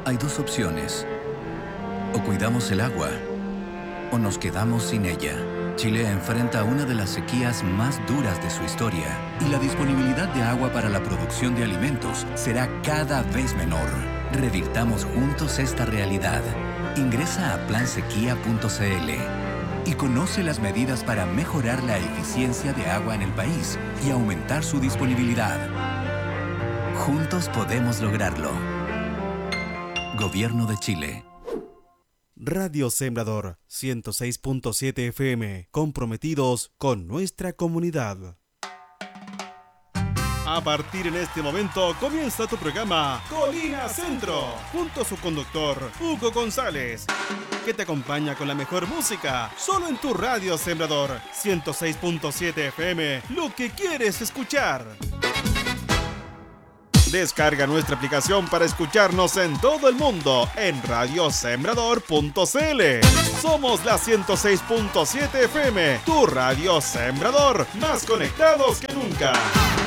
Hay dos opciones. O cuidamos el agua, o nos quedamos sin ella. Chile enfrenta una de las sequías más duras de su historia y la disponibilidad de agua para la producción de alimentos será cada vez menor. Revirtamos juntos esta realidad. Ingresa a plansequía.cl y conoce las medidas para mejorar la eficiencia de agua en el país y aumentar su disponibilidad. Juntos podemos lograrlo. Gobierno de Chile. Radio Sembrador 106.7 FM, comprometidos con nuestra comunidad. A partir en este momento comienza tu programa Colina Centro, junto a su conductor Hugo González, que te acompaña con la mejor música, solo en tu Radio Sembrador 106.7 FM, lo que quieres escuchar. Descarga nuestra aplicación para escucharnos en todo el mundo en radiosembrador.cl. Somos la 106.7 FM, tu Radio Sembrador, más conectados que nunca.